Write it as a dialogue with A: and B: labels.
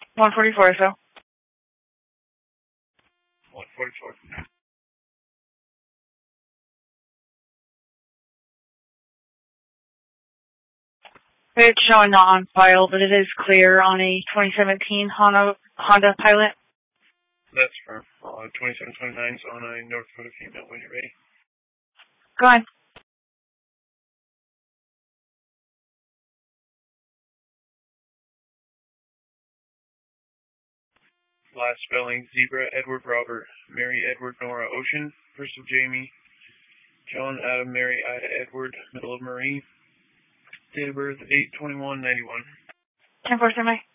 A: 144, so.
B: 144.
A: It's showing not on file, but it is clear on a 2017 Honda Pilot.
B: That's for 2729's on a North Dakota female when you're ready.
A: Go ahead.
B: Last spelling, Zebra, Edward, Robert, Mary, Edward, Nora, Ocean, first of Jamie, John, Adam, Mary, Ida, Edward, middle of Marie, date of birth, 8/21/91.
A: 10-4,